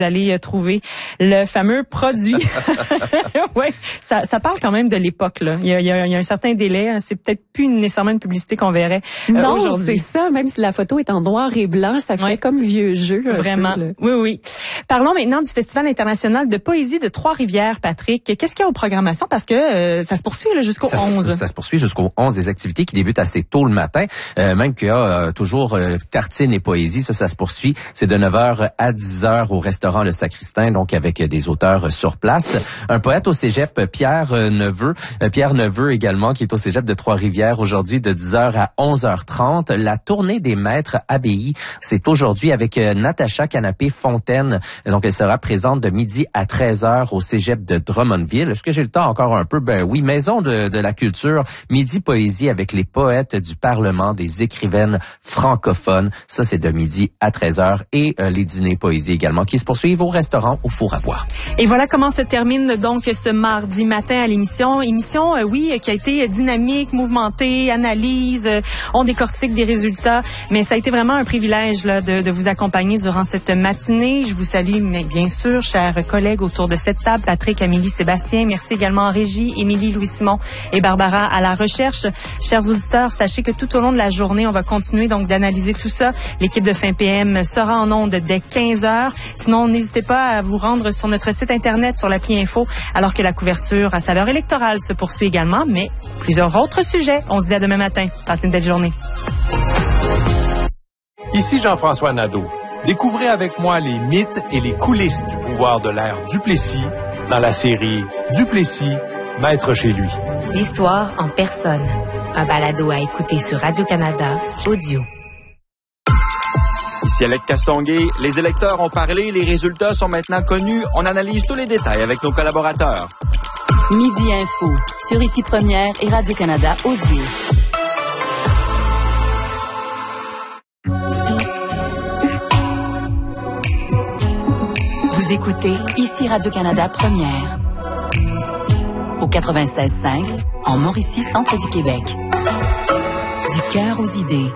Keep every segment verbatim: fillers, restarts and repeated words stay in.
d'aller trouver le fameux produit. Oui, ça, ça parle quand même de l'époque, là. Il y a, il y a, il y a un certain délai. C'est peut-être plus nécessairement une publicité qu'on verrait euh, non, aujourd'hui. Non, c'est ça. Même si la photo est en noir et blanc, ça fait ouais. comme vieux jeu. Vraiment. Peu, oui, oui. Parlons maintenant du Festival international de poésie de Trois-Rivières, Patrick. Qu'est-ce qu'il y a aux programmations? Parce que euh, ça se poursuit là, jusqu'au ça onze. Se, ça se poursuit jusqu'au onze. Des activités qui débutent assez tôt le matin. Euh, même qu'il y a euh, toujours euh, tartines et poésie. Ça, ça se poursuit. C'est de neuf heures à dix heures au restaurant Le Sacristain, donc avec des auteurs sur place. Un poète au cégep, Pierre Neveu. Pierre Neveu également, qui est au cégep de Trois-Rivières aujourd'hui de dix heures à onze heures trente. La tournée des maîtres abbayes, c'est aujourd'hui avec Natacha Canapé-Fontaine. Donc, elle sera présente de midi à treize heures au cégep de Drummondville. Est-ce que j'ai le temps encore un peu? Ben oui, Maison de, de la culture, midi poésie avec les poètes du Parlement, des écrivaines francophones. Ça, c'est de midi à treize heures. Et euh, les dîners poésie également qui se poursuivent au restaurant au Four à Bois. Et voilà comment se termine donc ce mardi matin à l'émission. Émission, euh, oui, qui a été dynamique, mouvementée, analyse, euh, on décortique des résultats, mais ça a été vraiment un privilège là, de, de vous accompagner durant cette matinée. Je vous salue, mais bien sûr, chers collègues autour de cette table, Patrick, Amélie, Sébastien. Merci également en régie, Émilie, Louis-Simon et Barbara à la recherche. Chers auditeurs, sachez que tout au long de la journée, on va continuer donc d'analyser tout ça. L'équipe de Fin P M sera en ondes dès quinze heures. Sinon, n'hésitez pas à vous rendre sur notre site Internet, sur l'appli Info, alors que la couverture à saveur électorale se poursuit également, mais plusieurs autres sujets. On se dit à demain matin. Passez une belle journée. Ici Jean-François Nadeau. Découvrez avec moi les mythes et les coulisses du pouvoir de l'ère Duplessis dans la série Duplessis, maître chez lui. L'histoire en personne. Un balado à écouter sur Radio-Canada Audio. Ici Alec Castonguay. Les électeurs ont parlé, les résultats sont maintenant connus. On analyse tous les détails avec nos collaborateurs. Midi Info, sur Ici Première et Radio-Canada Audio. Vous écoutez Ici Radio-Canada Première. Au quatre-vingt-seize cinq, en Mauricie, centre du Québec. Du cœur aux idées.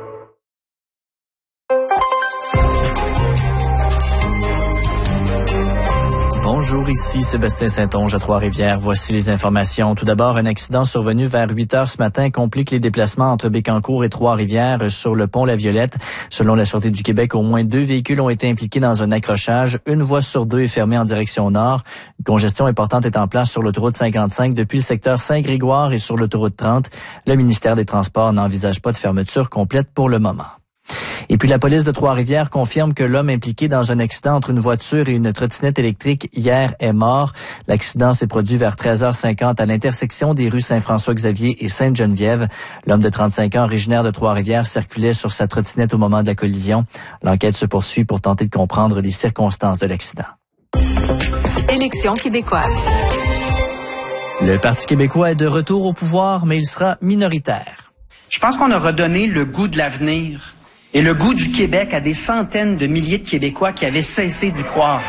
Bonjour, ici Sébastien Saint-Onge à Trois-Rivières. Voici les informations. Tout d'abord, un accident survenu vers huit heures ce matin complique les déplacements entre Bécancour et Trois-Rivières sur le pont La Violette. Selon la Sûreté du Québec, au moins deux véhicules ont été impliqués dans un accrochage. Une voie sur deux est fermée en direction nord. Une congestion importante est en place sur l'autoroute cinquante-cinq depuis le secteur Saint-Grégoire et sur l'autoroute trente. Le ministère des Transports n'envisage pas de fermeture complète pour le moment. Et puis la police de Trois-Rivières confirme que l'homme impliqué dans un accident entre une voiture et une trottinette électrique hier est mort. L'accident s'est produit vers treize heures cinquante à l'intersection des rues Saint-François-Xavier et Sainte-Geneviève. L'homme de trente-cinq ans, originaire de Trois-Rivières, circulait sur sa trottinette au moment de la collision. L'enquête se poursuit pour tenter de comprendre les circonstances de l'accident. Élections québécoises. Le Parti québécois est de retour au pouvoir, mais il sera minoritaire. Je pense qu'on a redonné le goût de l'avenir et le goût du Québec à des centaines de milliers de Québécois qui avaient cessé d'y croire.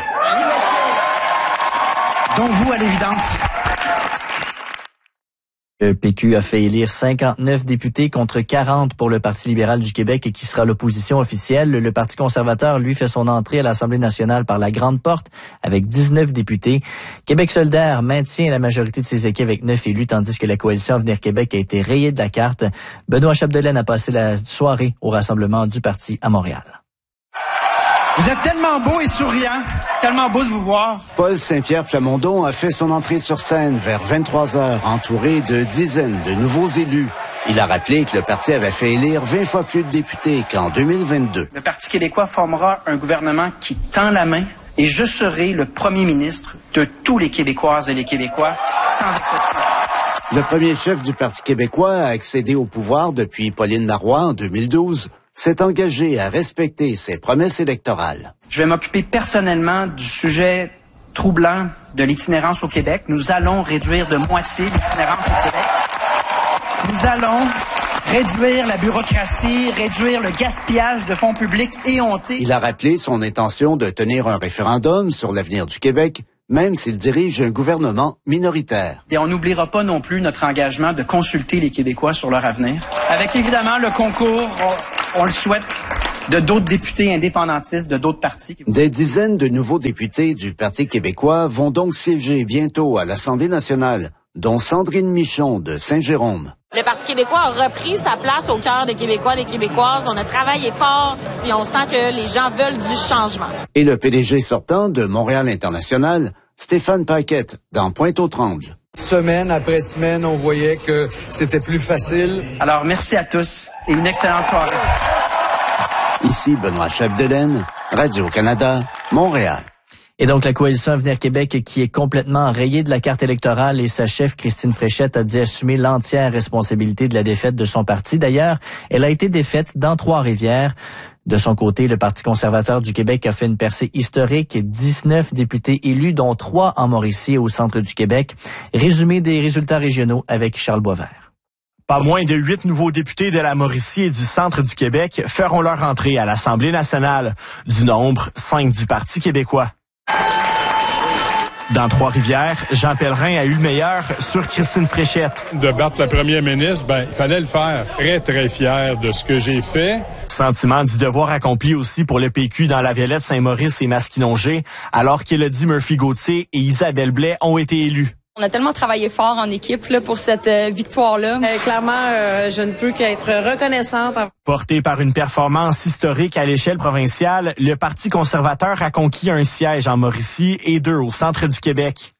Donc vous, à l'évidence. Le P Q a fait élire cinquante-neuf députés contre quarante pour le Parti libéral du Québec et qui sera l'opposition officielle. Le Parti conservateur, lui, fait son entrée à l'Assemblée nationale par la grande porte avec dix-neuf députés. Québec solidaire maintient la majorité de ses équipes avec neuf élus, tandis que la coalition Avenir Québec a été rayée de la carte. Benoît Chapdelaine a passé la soirée au rassemblement du parti à Montréal. Vous êtes tellement beau et souriant, tellement beau de vous voir. Paul Saint-Pierre Plamondon a fait son entrée sur scène vers vingt-trois heures, entouré de dizaines de nouveaux élus. Il a rappelé que le parti avait fait élire vingt fois plus de députés qu'en deux mille vingt-deux. Le Parti québécois formera un gouvernement qui tend la main et je serai le premier ministre de tous les Québécoises et les Québécois, sans exception. Le premier chef du Parti québécois a accédé au pouvoir depuis Pauline Marois en deux mille douze. S'est engagé à respecter ses promesses électorales. Je vais m'occuper personnellement du sujet troublant de l'itinérance au Québec. Nous allons réduire de moitié l'itinérance au Québec. Nous allons réduire la bureaucratie, réduire le gaspillage de fonds publics éhontés. Il a rappelé son intention de tenir un référendum sur l'avenir du Québec, même s'il dirige un gouvernement minoritaire. Et on n'oubliera pas non plus notre engagement de consulter les Québécois sur leur avenir. Avec évidemment le concours, on, on le souhaite, de d'autres députés indépendantistes, de d'autres partis. Des dizaines de nouveaux députés du Parti québécois vont donc siéger bientôt à l'Assemblée nationale, dont Sandrine Michon de Saint-Jérôme. Le Parti québécois a repris sa place au cœur des Québécois, des Québécoises. On a travaillé fort, puis on sent que les gens veulent du changement. Et le P D G sortant de Montréal International, Stéphane Paquette, dans Pointe-aux-Trembles. Semaine après semaine, on voyait que c'était plus facile. Alors, merci à tous et une excellente soirée. Ici Benoît Chapdelaine, Radio-Canada, Montréal. Et donc, la coalition Avenir Québec qui est complètement rayée de la carte électorale et sa chef, Christine Fréchette, a dit assumer l'entière responsabilité de la défaite de son parti. D'ailleurs, elle a été défaite dans Trois-Rivières. De son côté, le Parti conservateur du Québec a fait une percée historique. dix-neuf députés élus, dont trois en Mauricie et au centre du Québec. Résumé des résultats régionaux avec Charles Boisvert. Pas moins de huit nouveaux députés de la Mauricie et du centre du Québec feront leur entrée à l'Assemblée nationale. Du nombre, cinq du Parti québécois. Dans Trois-Rivières, Jean Pellerin a eu le meilleur sur Christine Fréchette. De battre la première ministre, ben, il fallait le faire. Très, très fier de ce que j'ai fait. Sentiment du devoir accompli aussi pour le P Q dans la Violette, Saint-Maurice et Masquinongé, alors qu'Élodie Murphy-Gauthier et Isabelle Blais ont été élus. On a tellement travaillé fort en équipe là, pour cette euh, victoire-là. Euh, clairement, euh, je ne peux qu'être reconnaissante. Porté par une performance historique à l'échelle provinciale, le Parti conservateur a conquis un siège en Mauricie et deux au centre du Québec.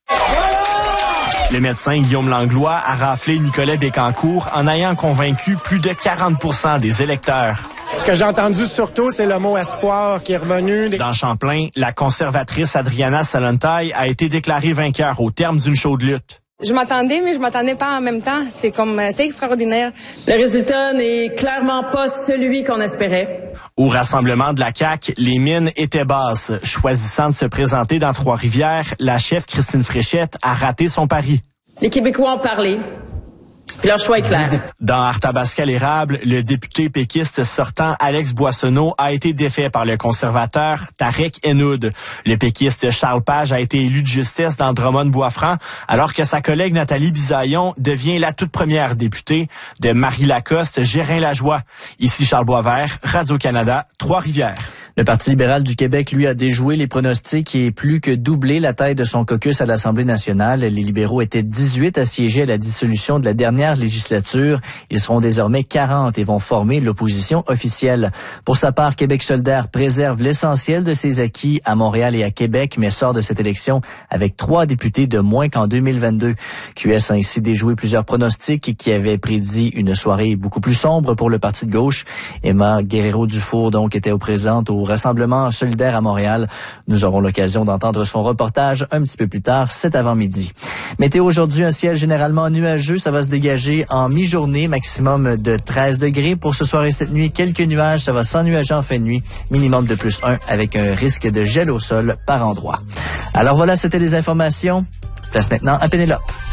Le médecin Guillaume Langlois a raflé Nicolas Bécancour en ayant convaincu plus de quarante pour cent des électeurs. Ce que j'ai entendu surtout, c'est le mot espoir qui est revenu. Dans Champlain, la conservatrice Adriana Salontaille a été déclarée vainqueur au terme d'une chaude lutte. Je m'attendais, mais je m'attendais pas en même temps. C'est comme, c'est extraordinaire. Le résultat n'est clairement pas celui qu'on espérait. Au rassemblement de la C A Q, les mines étaient basses. Choisissant de se présenter dans Trois-Rivières, la chef Christine Fréchette a raté son pari. Les Québécois ont parlé. Puis leur choix est clair. Dans Arthabasca-l'Érable, le député péquiste sortant Alex Boissonneau a été défait par le conservateur Tarek Henoud. Le péquiste Charles Page a été élu de justesse dans Drummond-Boisfranc, alors que sa collègue Nathalie Bisaillon devient la toute première députée de Marie-Lacoste Gérin-Lajoie. Ici Charles Boisvert, Radio-Canada, Trois-Rivières. Le Parti libéral du Québec, lui, a déjoué les pronostics et plus que doublé la taille de son caucus à l'Assemblée nationale. Les libéraux étaient dix-huit à siéger à la dissolution de la dernière législature. Ils seront désormais quarante et vont former l'opposition officielle. Pour sa part, Québec solidaire préserve l'essentiel de ses acquis à Montréal et à Québec, mais sort de cette élection avec trois députés de moins qu'en deux mille vingt-deux. Q S a ainsi déjoué plusieurs pronostics qui avaient prédit une soirée beaucoup plus sombre pour le Parti de gauche. Emma Guerrero-Dufour, donc, était présente au Rassemblement solidaire à Montréal. Nous aurons l'occasion d'entendre son reportage un petit peu plus tard cet avant-midi. Météo aujourd'hui, un ciel généralement nuageux. Ça va se dégager en mi-journée, maximum de treize degrés. Pour ce soir et cette nuit, quelques nuages. Ça va s'ennuager en fin de nuit. Minimum de plus un avec un risque de gel au sol par endroit. Alors voilà, c'était les informations. Place maintenant à Pénélope.